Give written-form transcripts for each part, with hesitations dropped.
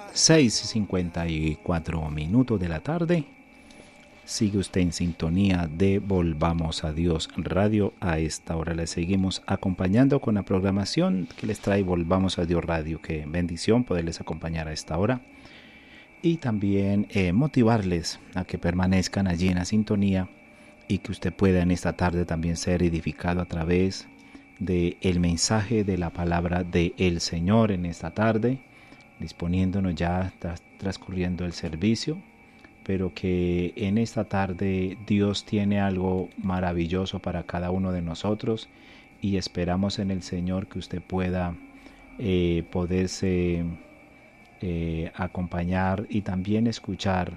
6:54 de la tarde. Sigue usted en sintonía de Volvamos a Dios Radio. A esta hora le seguimos acompañando con la programación que les trae Volvamos a Dios Radio. Qué bendición poderles acompañar a esta hora. Y también motivarles a que permanezcan allí en la sintonía y que usted pueda en esta tarde también ser edificado a través del mensaje de la palabra del Señor en esta tarde, disponiéndonos ya, transcurriendo el servicio, pero que en esta tarde Dios tiene algo maravilloso para cada uno de nosotros y esperamos en el Señor que usted pueda poderse acompañar y también escuchar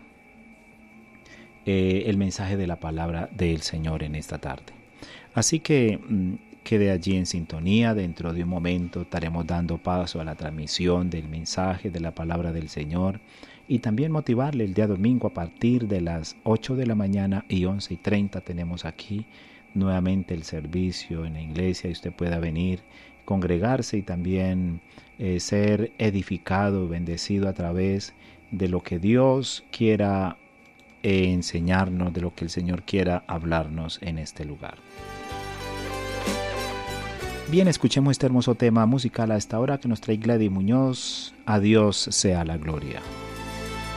el mensaje de la palabra del Señor en esta tarde. Así que quede allí en sintonía. Dentro de un momento estaremos dando paso a la transmisión del mensaje de la palabra del Señor y también motivarle el día domingo a partir de las 8 de la mañana y 11:30 tenemos aquí nuevamente el servicio en la iglesia y usted pueda venir, congregarse y también ser edificado, bendecido a través de lo que Dios quiera enseñarnos, de lo que el Señor quiera hablarnos en este lugar. Bien, escuchemos este hermoso tema musical a esta hora que nos trae Gladys Muñoz. A Dios sea la gloria.